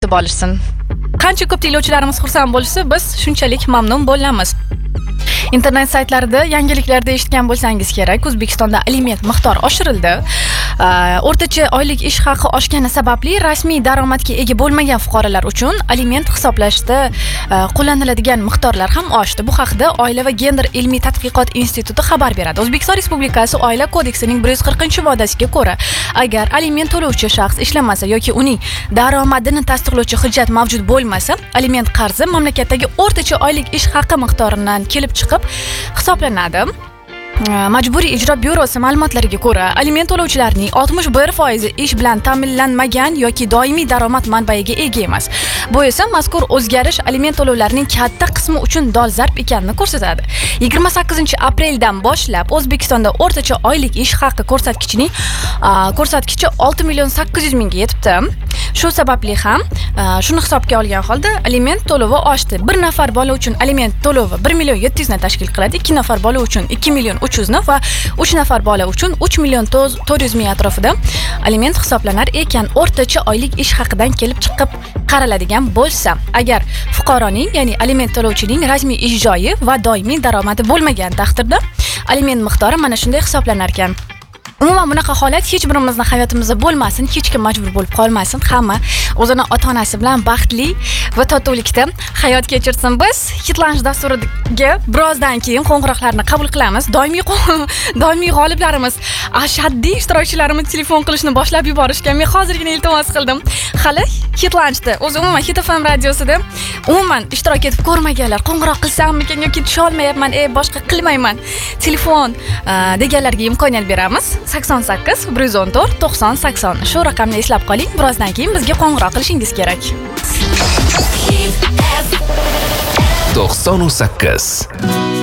yetib olishsin. Qancha ko'p tinglovchilarimiz xursand bo'lsa, biz shunchalik mamnun bo'lamiz. Internet saytlarida yangiliklarda eshitgan bo'lsangiz kerak, O'zbekistonda aliment miqdori oshirildi. O'rtacha oylik ish haqi oshgani sababli rasmiy daromadga ega bo'lmagan fuqarolar uchun aliment hisoblashda qo'llaniladigan miqdorlar ham oshdi. Bu haqda Oila va gender ilmiy tadqiqot instituti xabar beradi. O'zbekiston Respublikasi Oila kodeksining 140-moddasiga ko'ra, agar aliment to'lovchi shaxs ishlamasa yoki uning daromadini tasdiqlovchi hujjat mavjud bo'lmasa, aliment qarzi mamlakatdagi o'rtacha oylik ish haqi miqdoridan kelib chiqib hisoblanadi. Majburiy ijro byurosi ma'lumotlariga ko'ra, aliment to'lovchilarning 61% ish bilan ta'minlanmagan yoki doimiy daromad manbaiga ega emas. Bu esa mazkur o'zgarish aliment to'lovlarining katta qismi uchun dolzarb ekanini ko'rsatadi. 28-apreldan boshlab O'zbekistonda o'rtacha oylik ish haqi ko'rsatkichi 6.800.000 ga yetibdi. Shu sababli ham shuni hisobga olgan holda aliment to'lovi oshdi. Bir nafar bola uchun aliment to'lovi 1.700.000 ni tashkil qiladi, 2 nafar bola uchun 2.300.000 va 3 nafar bola uchun 3.400.000 atrofida aliment hisoblanar ekan. O'rtacha oylik ish haqidan kelib chiqib qaraladigan bo'lsa, agar fuqaroning, ya'ni aliment to'lovchining rasmiy ish joyi va doimiy daromadi bo'lmagan taqdirda aliment miqdori mana shunday hisoblanar ekan. Umuman bunaqa holat hech birimizning hayotimizda bo'lmasin, hech kim majbur bo'lib qolmasin. Hamma o'zini ota-onasi bilan baxtli va totuvlikda hayot kechirsin. Biz Hitlanish dasturiga birozdan keyin qo'ng'iroqlarni qabul qilamiz. Doimiy g'oliblarimiz, ashaddiy ishtirokchilarimiz telefon qilishni boshlab yuborishgan. Men hozirgina iltimos qildim. Hali Hitlanishda, o'zi umuman Hit FM radiosida umuman ishtirok etib ko'rmaganlar, qo'ng'iroq qilsammikan yoki tusha olmayapman, boshqa qilmayman, telefon deganlarga imkoniyat beramiz. 88 114 90 80. Shu raqamni eslab qoling. Birozdan keyin bizga qo'ng'iroq qilishingiz kerak. 98